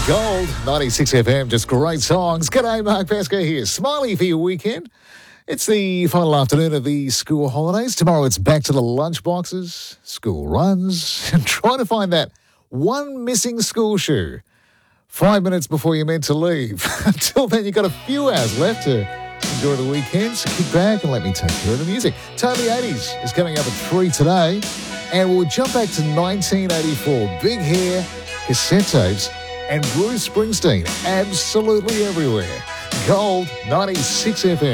Gold, 96 FM, just great songs. G'day, Mark Pascoe here. Smiley for your weekend. It's the final afternoon of the school holidays. Tomorrow it's back to the lunchboxes, school runs, and trying to find that one missing school shoe 5 minutes before you're meant to leave. Until then, you've got a few hours left to enjoy the weekend, so kick back and let me take care of the music. Tony 80s is coming up at 3 today, and we'll jump back to 1984. Big hair, cassette tapes, and Bruce Springsteen absolutely everywhere. Gold, 96 FM.